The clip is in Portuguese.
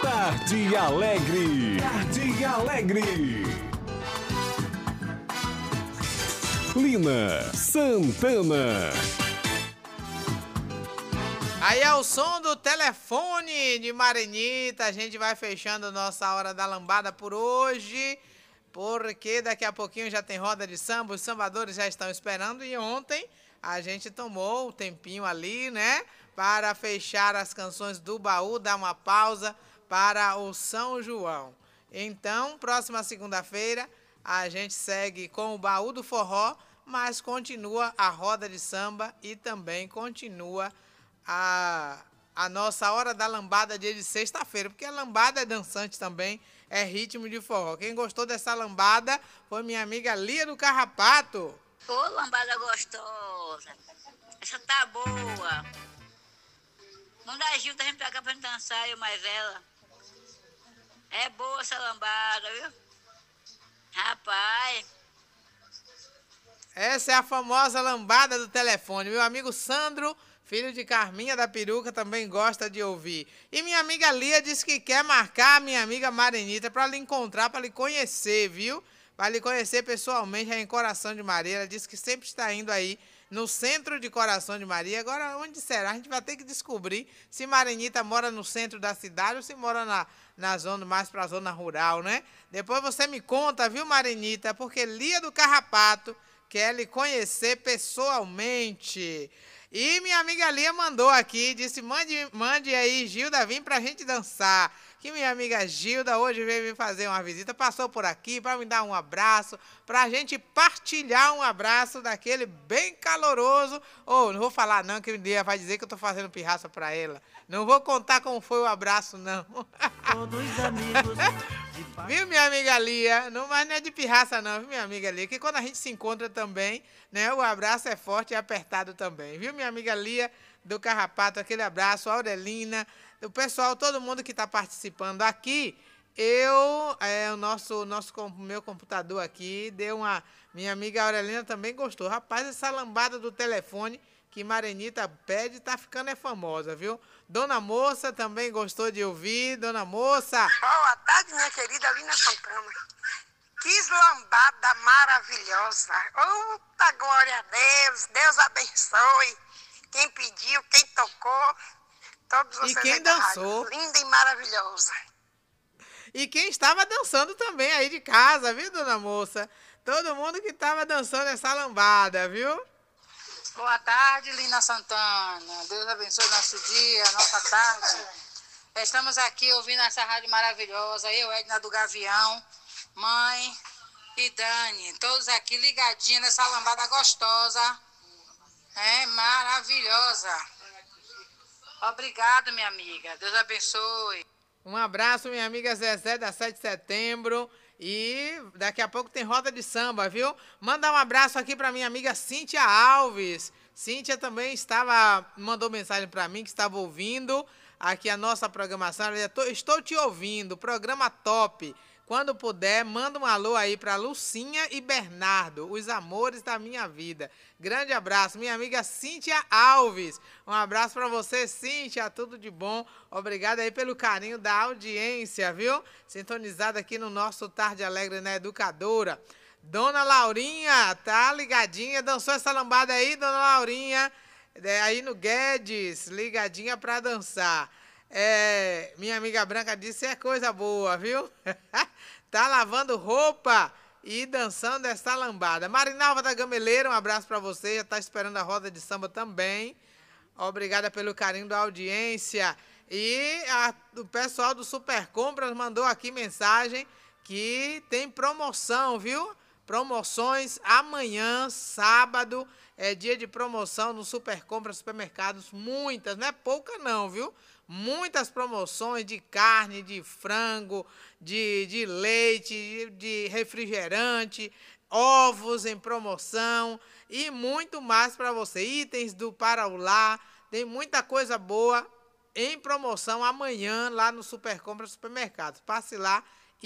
Tarde Alegre. Tarde Alegre. Lina Santana. Aí é o som do telefone de Marenita. A gente vai fechando nossa hora da lambada por hoje, porque daqui a pouquinho já tem roda de samba, os sambadores já estão esperando. E ontem a gente tomou um tempinho ali, né, para fechar as canções do baú, dar uma pausa para o São João. Então, próxima segunda-feira, a gente segue com o baú do forró, mas continua a roda de samba e também continua a nossa hora da lambada dia de sexta-feira, porque a lambada é dançante também, é ritmo de forró. Quem gostou dessa lambada foi minha amiga Lia do Carrapato. Ô, lambada gostosa, essa tá boa. Manda a Gilda vir pra cá pra gente dançar, eu mais ela. É boa essa lambada, viu? Rapaz. Essa é a famosa lambada do telefone. Meu amigo Sandro, filho de Carminha da Peruca, também gosta de ouvir. E minha amiga Lia disse que quer marcar a minha amiga Marenita para lhe encontrar, para lhe conhecer, viu? Para lhe conhecer pessoalmente aí em Coração de Maria. Ela disse que sempre está indo aí no centro de Coração de Maria. Agora, onde será? A gente vai ter que descobrir se Marenita mora no centro da cidade ou se mora na zona, mais para a zona rural, né? Depois você me conta, viu, Marenita? Porque Lia do Carrapato quer lhe conhecer pessoalmente. E minha amiga Lia mandou aqui, disse, mande aí Gilda vir pra gente dançar. Que minha amiga Gilda hoje veio me fazer uma visita, passou por aqui para me dar um abraço, pra gente partilhar um abraço daquele bem caloroso. Não vou falar não, que o Lia vai dizer que eu tô fazendo pirraça pra ela. Não vou contar como foi o abraço, não. Todos amigos. Viu, minha amiga Lia? Mas não é de pirraça não, viu, minha amiga Lia? Que quando a gente se encontra também, né, o abraço é forte e apertado também. Viu, minha amiga Lia do Carrapato? Aquele abraço, a Aurelina, o pessoal, todo mundo que está participando aqui. Meu computador aqui deu uma... Minha amiga Aurelina também gostou. Rapaz, essa lambada do telefone que Marenita pede tá ficando famosa, viu? Dona Moça também gostou de ouvir. Dona Moça. Boa tarde, minha querida Lina Santana. Que lambada maravilhosa. Opa, glória a Deus. Deus abençoe. Quem pediu, quem tocou. Todos vocês. E quem dançou. Linda e maravilhosa. E quem estava dançando também aí de casa, viu, Dona Moça? Todo mundo que estava dançando essa lambada, viu? Boa tarde, Lina Santana. Deus abençoe nosso dia, nossa tarde. Estamos aqui ouvindo essa rádio maravilhosa. Eu, Edna do Gavião, mãe e Dani. Todos aqui ligadinhos nessa lambada gostosa. É maravilhosa. Obrigado, minha amiga. Deus abençoe. Um abraço, minha amiga Zezé, da 7 de setembro. E daqui a pouco tem roda de samba, viu? Mandar um abraço aqui para minha amiga Cíntia Alves. Cíntia também mandou mensagem para mim que estava ouvindo aqui a nossa programação. Ela disse, estou te ouvindo, programa top. Quando puder, manda um alô aí para Lucinha e Bernardo, os amores da minha vida. Grande abraço, minha amiga Cíntia Alves. Um abraço para você, Cíntia, tudo de bom. Obrigado aí pelo carinho da audiência, viu? Sintonizada aqui no nosso Tarde Alegre na Educadora. Dona Laurinha, tá ligadinha? Dançou essa lambada aí, Dona Laurinha? Aí no Guedes, ligadinha para dançar. Minha amiga Branca disse, é coisa boa, viu? Tá lavando roupa e dançando essa lambada. Marinalva da Gameleira, um abraço para você, já tá esperando a roda de samba também. Obrigada pelo carinho da audiência. E o pessoal do Super Compras mandou aqui mensagem que tem promoção, viu? Promoções amanhã, sábado, é dia de promoção no Super Compras Supermercados, muitas, não é pouca não, viu? Muitas promoções de carne, de frango, de leite, de refrigerante, ovos em promoção e muito mais para você. Itens do Para o Lar, tem muita coisa boa em promoção amanhã lá no Super Compras Supermercados. Passe lá